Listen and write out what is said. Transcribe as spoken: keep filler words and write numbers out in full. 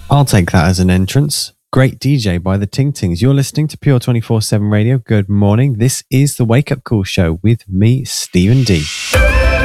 I'll take that as an entrance. Great D J by the Ting Tings. You're listening to Pure twenty-four seven Radio. Good morning. This is the Wake Up Call Show with me, Stephen D.